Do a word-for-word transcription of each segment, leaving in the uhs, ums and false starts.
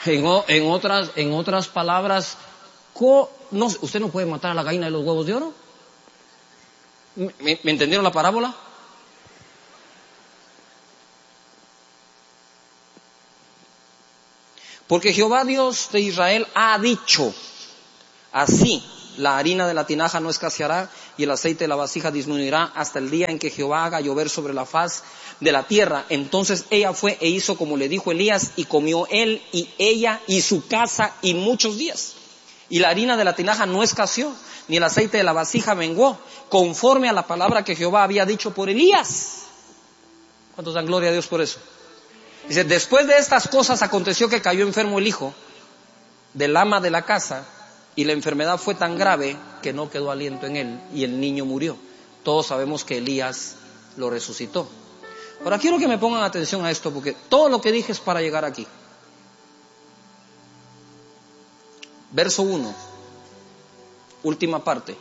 En, en, otras, en otras palabras, co, no, ¿usted no puede matar a la gallina de los huevos de oro? ¿Me, me entendieron la parábola? Porque Jehová Dios de Israel ha dicho, así la harina de la tinaja no escaseará y el aceite de la vasija disminuirá hasta el día en que Jehová haga llover sobre la faz de la tierra. Entonces ella fue e hizo como le dijo Elías, y comió él y ella y su casa y muchos días. Y la harina de la tinaja no escaseó, ni el aceite de la vasija menguó, conforme a la palabra que Jehová había dicho por Elías. ¿Cuántos dan gloria a Dios por eso? Dice, después de estas cosas aconteció que cayó enfermo el hijo del ama de la casa, y la enfermedad fue tan grave que no quedó aliento en él, y el niño murió. Todos sabemos que Elías lo resucitó. Ahora quiero que me pongan atención a esto, porque todo lo que dije es para llegar aquí. Verso uno, última parte.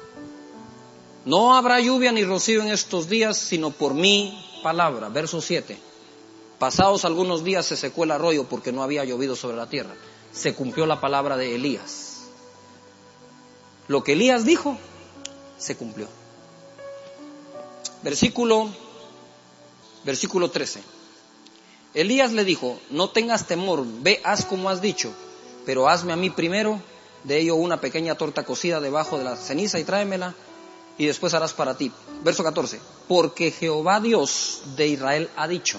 No habrá lluvia ni rocío en estos días, sino por mi palabra. Verso siete. Pasados algunos días se secó el arroyo porque no había llovido sobre la tierra. Se cumplió la palabra de Elías. Lo que Elías dijo, se cumplió. Versículo, versículo trece. Elías le dijo, no tengas temor, ve, haz como has dicho, pero hazme a mí primero de ello una pequeña torta cocida debajo de la ceniza y tráemela, y después harás para ti. Verso catorce. Porque Jehová Dios de Israel ha dicho,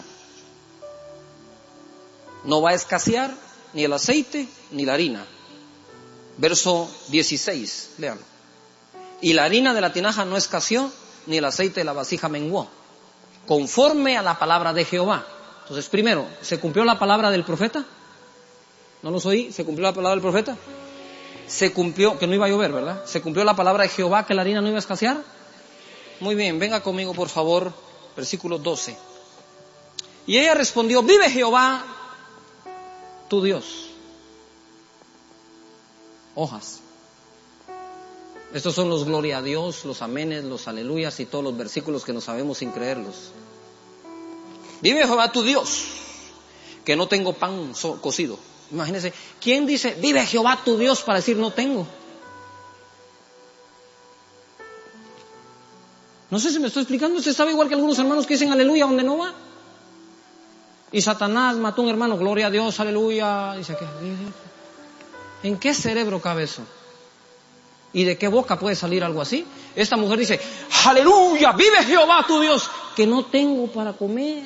no va a escasear ni el aceite ni la harina. Verso dieciséis, léanlo. Y la harina de la tinaja no escaseó, ni el aceite de la vasija menguó, conforme a la palabra de Jehová. Entonces, primero, ¿se cumplió la palabra del profeta? ¿No los oí? ¿Se cumplió la palabra del profeta? Se cumplió, que no iba a llover, ¿verdad? ¿Se cumplió la palabra de Jehová que la harina no iba a escasear? Muy bien, venga conmigo por favor, versículo doce. Y ella respondió, vive Jehová, tu Dios. Hojas. Estos son los gloria a Dios, los amenes, los aleluyas y todos los versículos que no sabemos sin creerlos. Vive Jehová tu Dios, que no tengo pan so- cocido. Imagínense, ¿quién dice vive Jehová tu Dios para decir no tengo? No sé si me estoy explicando. Usted sabe igual que algunos hermanos que dicen aleluya donde no va. Y Satanás mató a un hermano, gloria a Dios, aleluya. Dice, ¿qué? ¿En qué cerebro cabe eso? ¿Y de qué boca puede salir algo así? Esta mujer dice, aleluya, vive Jehová tu Dios, que no tengo para comer.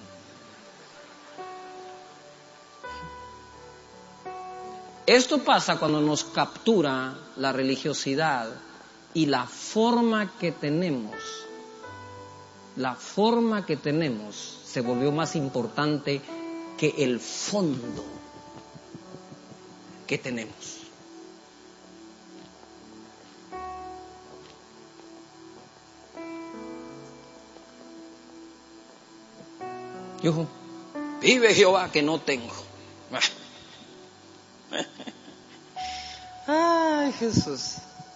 Esto pasa cuando nos captura la religiosidad y la forma que tenemos, la forma que tenemos se volvió más importante que el fondo que tenemos. Y ojo, vive Jehová que no tengo. Ay, Jesús.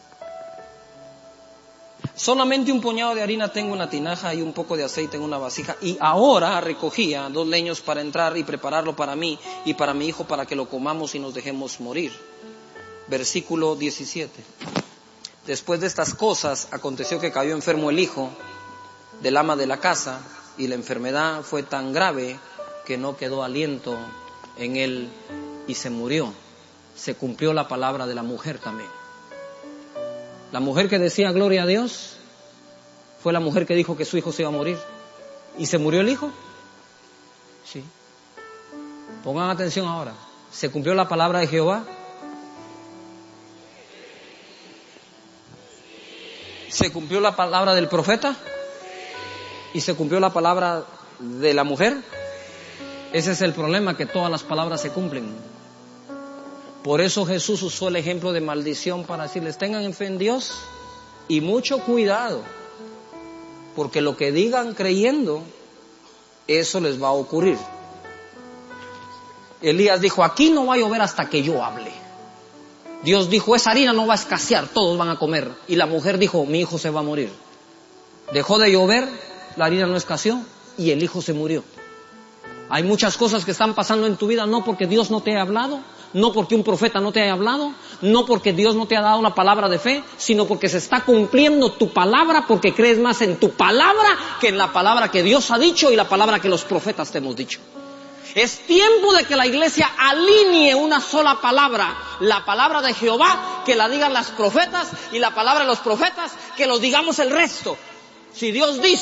Solamente un puñado de harina tengo en la tinaja y un poco de aceite en una vasija. Y ahora recogía dos leños para entrar y prepararlo para mí y para mi hijo, para que lo comamos y nos dejemos morir. Versículo diecisiete. Después de estas cosas aconteció que cayó enfermo el hijo del ama de la casa, y la enfermedad fue tan grave que no quedó aliento en él y se murió. Se cumplió la palabra de la mujer también. La mujer que decía gloria a Dios fue la mujer que dijo que su hijo se iba a morir. ¿Y se murió el hijo? Sí. Pongan atención ahora. ¿Se cumplió la palabra de Jehová? ¿Se cumplió la palabra del profeta? ¿Y se cumplió la palabra de la mujer? Ese es el problema, que todas las palabras se cumplen. Por eso Jesús usó el ejemplo de maldición para decirles, tengan fe en Dios y mucho cuidado, porque lo que digan creyendo, eso les va a ocurrir. Elías dijo, aquí no va a llover hasta que yo hable. Dios dijo, esa harina no va a escasear, todos van a comer. Y la mujer dijo, mi hijo se va a morir. Dejó de llover, la harina no escaseó y el hijo se murió. Hay muchas cosas que están pasando en tu vida, no porque Dios no te haya hablado, no porque un profeta no te haya hablado, no porque Dios no te ha dado una palabra de fe, sino porque se está cumpliendo tu palabra, porque crees más en tu palabra que en la palabra que Dios ha dicho y la palabra que los profetas te hemos dicho. Es tiempo de que la iglesia alinee una sola palabra, la palabra de Jehová, que la digan las profetas, y la palabra de los profetas, que lo digamos el resto. Si Dios dice